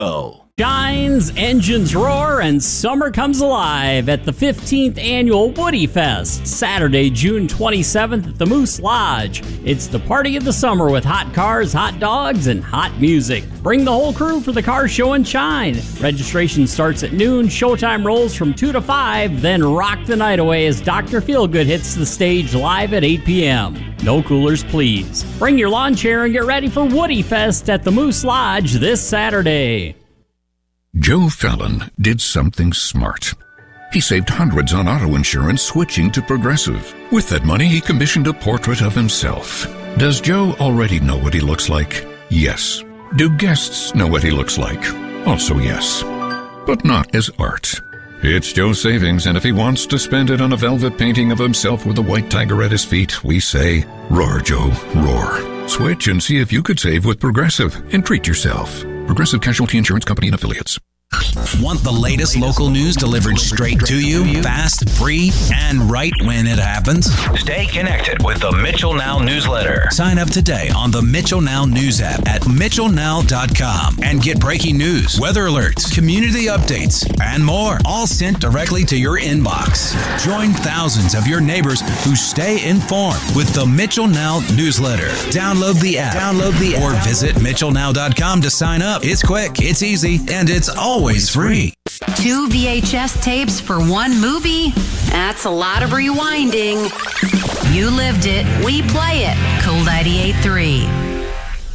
Shines, engines roar, and summer comes alive at the 15th Annual Woody Fest, Saturday, June 27th at the Moose Lodge. It's the party of the summer with hot cars, hot dogs, and hot music. Bring the whole crew for the car show and shine. Registration starts at noon, showtime rolls from 2 to 5, then rock the night away as Dr. Feelgood hits the stage live at 8 p.m. No coolers, please. Bring your lawn chair and get ready for Woody Fest at the Moose Lodge this Saturday. Joe Fallon did something smart. He saved hundreds on auto insurance switching to Progressive. With that money, he commissioned a portrait of himself. Does Joe already know what he looks like? Yes. Do guests know what he looks like? Also yes. But not as art. It's Joe's savings, and if he wants to spend it on a velvet painting of himself with a white tiger at his feet, we say, roar, Joe, roar. Switch and see if you could save with Progressive and treat yourself. Progressive Casualty Insurance Company and Affiliates. Want the latest local news delivered straight to you, fast, free, and right when it happens? Stay connected with the Mitchell Now newsletter. Sign up today on the Mitchell Now news app at mitchellnow.com and get breaking news, weather alerts, community updates, and more, all sent directly to your inbox. Join thousands of your neighbors who stay informed with the Mitchell Now newsletter. Download the app. Or visit mitchellnow.com to sign up. It's quick, it's easy, and it's always free. 2 VHS tapes for one movie? That's a lot of rewinding. You lived it. We play it. Cool 98.3.